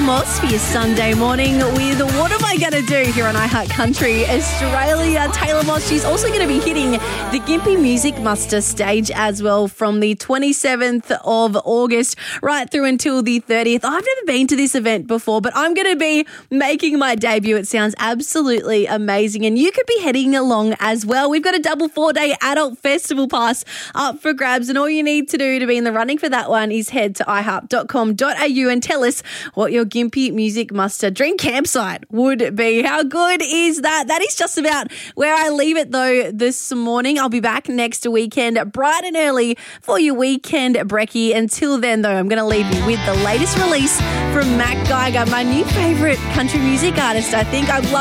Moss for your Sunday morning with What Am I Gonna Do here on iHeart Country Australia. Taylor Moss, she's also going to be hitting the Gympie Music Muster stage as well from the 27th of August right through until the 30th. I've never been to this event before, but I'm going to be making my debut. It sounds absolutely amazing, and you could be heading along as well. We've got a double 4-day adult festival pass up for grabs, and all you need to do to be in the running for that one is head to iHeart.com.au and tell us what your Gympie Music Muster dream campsite would be. How good is that? That is just about where I leave it though this morning. I'll be back next weekend bright and early for your weekend brekkie. Until then though, I'm going to leave you with the latest release from Mac Geiger, my new favourite country music artist. I think I've loved